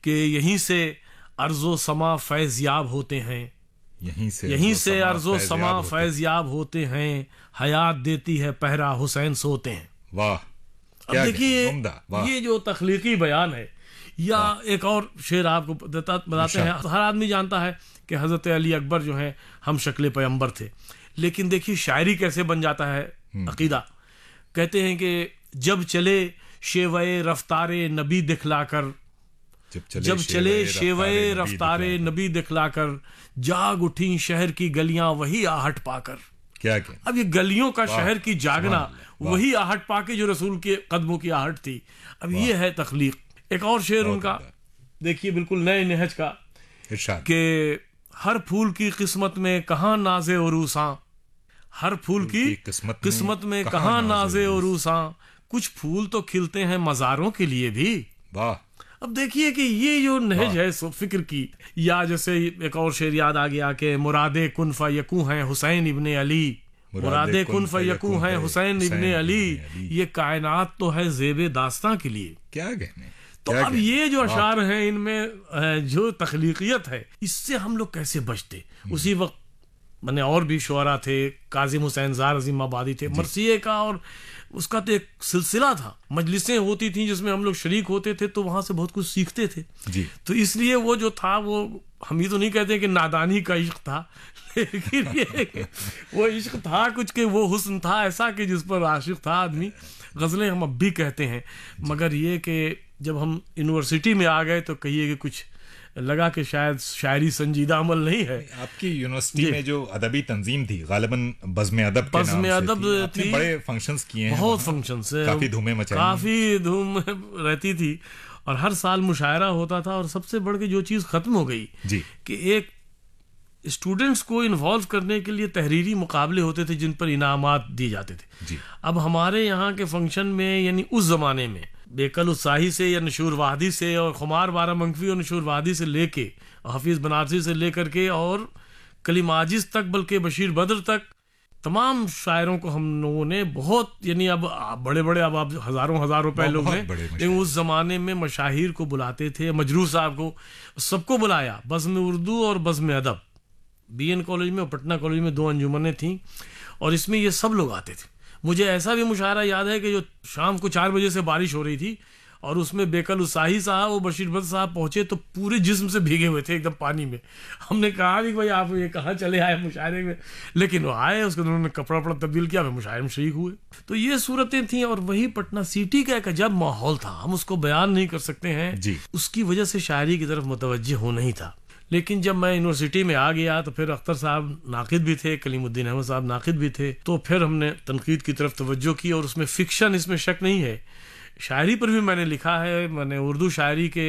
कि यहीं से अर्ज़ो समा फैज़ याब होते हैं, यहीं से अर्ज़ो समा फैज़ याब होते हैं, हयात देती है पहरा हुसैन सोते हैं। वाह, अब देखिए ये जो तख्लीकी बयान है, या एक और शेर आपको बताते हैं। हर आदमी जानता है कि हज़रत अली अकबर जो है हम शक्ल पैगंबर थे, लेकिन देखिए शायरी कैसे बन जाता है अकीदा। कहते हैं कि जब चले शेवए रफ्तारे नबी दिखलाकर, जब चले शेवए रफ्तारे नबी दिखलाकर, जाग उठी शहर की गलियां वही आहट पाकर। क्या अब ये गलियों का शहर की जागना, वही आहट पाके जो रसूल के कदमों की आहट थी। अब ये है तख्लीक। एक और शेर उनका देखिए, बिल्कुल नए नहज का, कि हर फूल की किस्मत में कहाँ नाज़े उरूसा, हर फूल की किस्मत में कहाँ नाज़े उरूसा, कुछ फूल तो खिलते हैं मज़ारों के लिए भी। वाह। अब देखिए कि ये जो नहज है फिक्र की, या जैसे एक और शेर याद आ गया कि मुरादे कुन फयकू हैं हुसैन इब्ने अली, मुरादे कुन फयकू हैं हुसैन इब्ने अली, ये कायनात तो है ज़ेबे दास्तां के लिए। क्या कहने। तो अब ये जो अशार हैं, इनमें जो तख्लीकियत है, इससे हम लोग कैसे बचते। उसी वक्त मैंने और भी शुअरा थे, काजिम हुसैन ज़ार अज़ीम आबादी थे, मरसिये का, और उसका तो एक सिलसिला था, मजलिसें होती थी जिसमें हम लोग शरीक होते थे, तो वहां से बहुत कुछ सीखते थे जी। तो इसलिए वो जो था, वो हम ये तो नहीं कहते कि नादानी का इश्क था, लेकिन ये वो इश्क था कुछ के, वो हुस्न था ऐसा कि जिस पर आशिक था आदमी। गज़लें हम अब भी कहते हैं, मगर ये कि जब हम यूनिवर्सिटी में आ गए तो कहिए कि कुछ लगा कि शायद शायरी संजीदा अमल नहीं है। आपकी यूनिवर्सिटी में जो अदबी तंजीम थी, गालिबन बज़्म अदब थी, बड़े फंक्शंस किए हैं, बहुत फंक्शंस, काफी धूमें मचाई, काफी धूम रहती थी, और हर साल मुशायरा होता था। और सबसे बढ़ के जो चीज खत्म हो गई जी, कि एक स्टूडेंट्स को इन्वॉल्व करने के लिए तहरीरी मुकाबले होते थे जिन पर इनामात दिए जाते थे जी। अब हमारे यहाँ के फंक्शन में, यानी उस जमाने में, बेकल उत्साही से या नशूर वादी से और खुमार बारा मंकवी और नशूर वादी से लेके, हफीज बनारसी से लेकर के और कलीम आजिज तक, बल्कि बशीर बद्र तक, तमाम शायरों को हम लोगों ने बहुत, यानी अब बड़े बड़े, अब आप हजारों रुपए लोग हैं, लेकिन उस जमाने में मशाहिर को बुलाते थे, मजरूह साहब को, सबको बुलाया। बज़्म उर्दू और बज़्म अदब, BN कॉलेज में और पटना कॉलेज में 2 अंजुमनें थीं, और इसमें ये सब लोग आते थे। मुझे ऐसा भी मुशायरा याद है कि जो शाम को 4 बजे से बारिश हो रही थी, और उसमें बेकल उत्साही साहब और बशीर बद्र साहब पहुंचे तो पूरे जिस्म से भीगे हुए थे एकदम पानी में। हमने कहा भी भाई आप ये कहाँ चले आए मुशायरे में, लेकिन वो आए, उसके उन्होंने कपड़ा तब्दील किया, मुशायरे में शरीक हुए। तो ये सूरतें थी, और वही पटना सिटी का एक अजब माहौल था, हम उसको बयान नहीं कर सकते हैं। उसकी वजह से शायरी की तरफ मुतवज्जे होना ही था। लेकिन जब मैं यूनिवर्सिटी में आ गया तो फिर अख्तर साहब नाकिद भी थे, कलीमुद्दीन अहमद साहब नाकिद भी थे, तो फिर हमने तनकीद की तरफ तवज्जो की, और उसमें फिक्शन, इसमें शक नहीं है, शायरी पर भी मैंने लिखा है। मैंने उर्दू शायरी के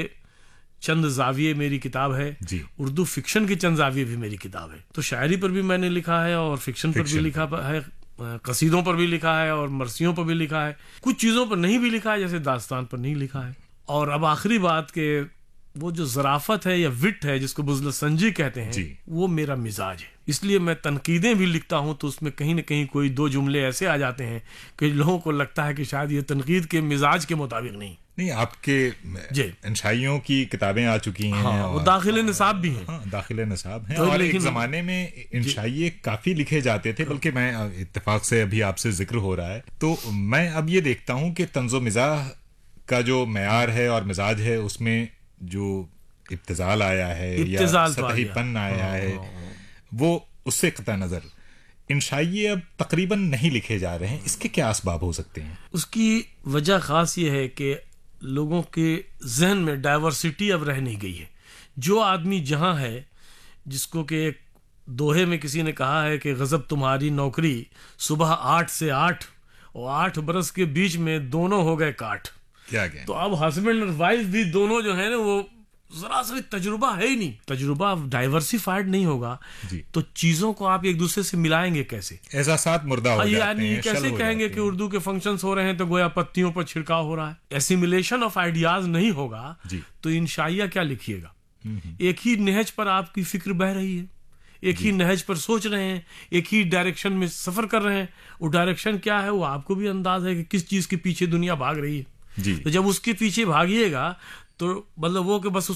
चंद जाविये मेरी किताब है, उर्दू फिक्शन के चंद जाविये भी मेरी किताब है। तो शायरी पर भी मैंने लिखा है, और फिक्शन पर भी लिखा है, कसीदों पर भी लिखा है, और मरसियों पर भी लिखा है। कुछ चीज़ों पर नहीं भी लिखा है, जैसे दास्तान पर नहीं लिखा है। और अब आखिरी बात के, वो जो ज़राफ़त है या विट है जिसको बुज़्ल संजी कहते हैं, वो मेरा मिजाज है। इसलिए मैं तनकीदें भी लिखता हूं तो उसमें कहीं ना कहीं कोई 2 जुमले ऐसे आ जाते हैं कि लोगों को लगता है कि शायद ये तनकीद के मिजाज के मुताबिक नहीं। आपके इंशाइयों की किताबें आ चुकी हैं, हाँ, वो दाखिल निसाब भी हैं, दाखिल निसाब हैं, और एक ज़माने में इंशाइये काफ़ी लिखे जाते थे, बल्कि मैं इत्तेफाक से अभी आपसे जिक्र हो रहा है, तो मैं अब ये देखता हूँ कि तंज़ो मिज़ाह का जो मेयार है और मिजाज है, उसमें जो इब्तिज़ाल आया है या सतहीपन आया है, वो उससे कतई नज़र इंशाइये अब तकरीबन नहीं लिखे जा रहे हैं। इसके क्या असबाब हो सकते हैं? उसकी वजह ख़ास ये है कि लोगों के जहन में डाइवर्सिटी अब रह नहीं गई है। जो आदमी जहाँ है, जिसको कि एक दोहे में किसी ने कहा है कि गज़ब तुम्हारी नौकरी सुबह 8 से 8 और 8 बरस के बीच में दोनों हो गए काट। क्या तो अब हस्बैंड और वाइफ भी दोनों जो है ना, वो जरा सा भी तजुर्बा है ही नहीं, तजुर्बा डाइवर्सिफाइड नहीं होगा तो चीजों को आप एक दूसरे से मिलाएंगे कैसे? एहसासात मुर्दा हो जाते हैं, कैसे कहेंगे कि उर्दू के फंक्शंस हो रहे हैं तो गोया पत्तियों पर छिड़काव हो रहा है? एसिमिलेशन ऑफ आइडियाज नहीं होगा तो इंशाइया क्या लिखिएगा? एक ही नहज पर आपकी फिक्र बह रही है, एक ही नहज पर सोच रहे हैं, एक ही डायरेक्शन में सफर कर रहे हैं। वो डायरेक्शन क्या है वो आपको भी अंदाज है कि किस चीज के पीछे दुनिया भाग रही है। तो जब उसके पीछे भागिएगा तो मतलब वो कि बस